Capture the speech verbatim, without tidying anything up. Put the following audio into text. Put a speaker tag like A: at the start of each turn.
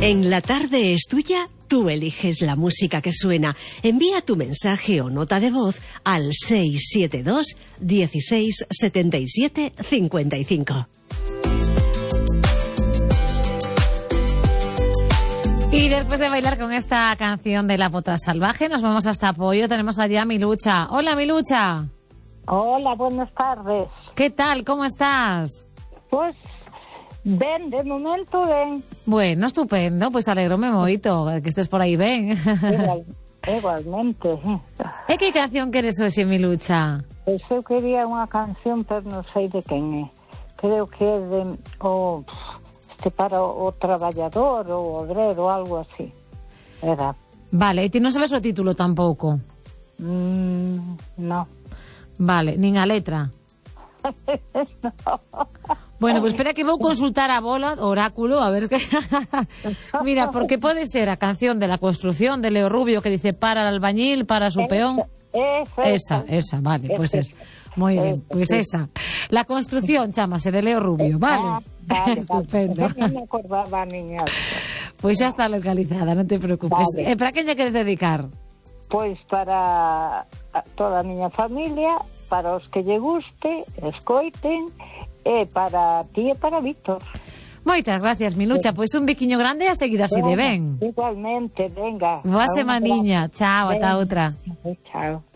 A: En La Tarde es Tuya, tú eliges la música que suena. Envía tu mensaje o nota de voz al seis siete dos, dieciséis, setenta y siete, cincuenta y cinco.
B: Y después de bailar con esta canción de La Bota Salvaje, nos vamos hasta Apoyo. Tenemos allá a Milucha. Hola, Milucha.
C: Hola, buenas tardes.
B: ¿Qué tal? ¿Cómo estás?
C: Pues, ben, de momento ben.
B: Bueno, estupendo. Pues alegróme moito que estés por aí ben.
C: Igual, igualmente.
B: E que canción queres hoxe, Milucha?
C: Pois eu quería unha canción, pero non sei de quen é. Creo que é de... O, este para o, o traballador ou o obrero, algo así. Era.
B: Vale, e ti non sabes o título tampouco?
C: Mm, no.
B: Vale, nin a letra?
C: No.
B: Bueno, pues espera que vou consultar a bola, oráculo, a ver que... Mira, porque pode ser a canción de La Construcción de Leo Rubio que dice para el albañil, para su peón.
C: Esa,
B: esa, esa, vale, pues es. Muy bien, pues esa. La Construcción, chámase, de Leo Rubio, vale.
C: Ah, vale,
B: estupendo.
C: Vale. Non me acordaba, niña.
B: Pues xa está localizada, non te preocupes.
C: Vale.
B: Eh, para quen lle queres dedicar?
C: Pois para toda a miña familia, para os que lle guste, escoiten, e para ti e para Víctor.
B: Moitas gracias, Milucha. Pois un biquiño grande e a seguir así de ben.
C: Igualmente, venga.
B: Boa semaniña. Chao, ata outra.
C: Chao.